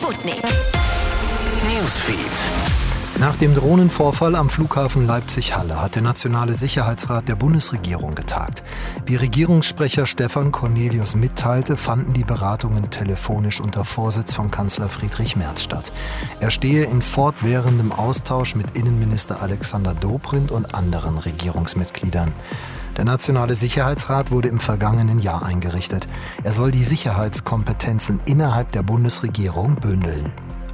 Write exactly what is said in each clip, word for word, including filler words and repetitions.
Sputnik Newsfeed. Nach dem Drohnenvorfall am Flughafen Leipzig-Halle hat der Nationale Sicherheitsrat der Bundesregierung getagt. Wie Regierungssprecher Stefan Cornelius mitteilte, fanden die Beratungen telefonisch unter Vorsitz von Kanzler Friedrich Merz statt. Er stehe in fortwährendem Austausch mit Innenminister Alexander Dobrindt und anderen Regierungsmitgliedern. Der Nationale Sicherheitsrat wurde im vergangenen Jahr eingerichtet. Er soll die Sicherheitskompetenzen innerhalb der Bundesregierung bündeln.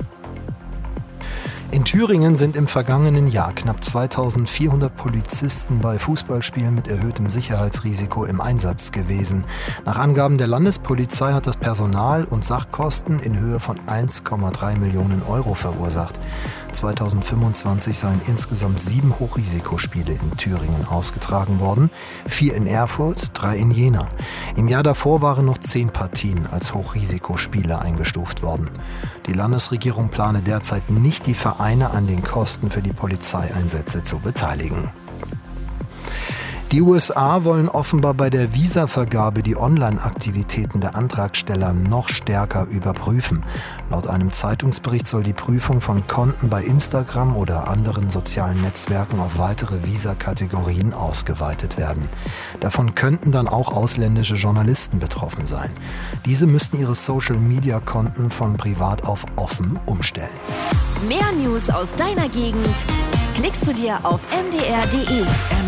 In Thüringen sind im vergangenen Jahr knapp zweitausendvierhundert Polizisten bei Fußballspielen mit erhöhtem Sicherheitsrisiko im Einsatz gewesen. Nach Angaben der Landespolizei hat das Personal- und Sachkosten in Höhe von eins Komma drei Millionen Euro verursacht. zweitausendfünfundzwanzig seien insgesamt sieben Hochrisikospiele in Thüringen ausgetragen worden, vier in Erfurt, drei in Jena. Im Jahr davor waren noch zehn Partien als Hochrisikospiele eingestuft worden. Die Landesregierung plane derzeit nicht, die Vereine an den Kosten für die Polizeieinsätze zu beteiligen. Die U S A wollen offenbar bei der Visavergabe die Online-Aktivitäten der Antragsteller noch stärker überprüfen. Laut einem Zeitungsbericht soll die Prüfung von Konten bei Instagram oder anderen sozialen Netzwerken auf weitere Visa-Kategorien ausgeweitet werden. Davon könnten dann auch ausländische Journalisten betroffen sein. Diese müssten ihre Social-Media-Konten von privat auf offen umstellen. Mehr News aus deiner Gegend klickst du dir auf m d r punkt d e.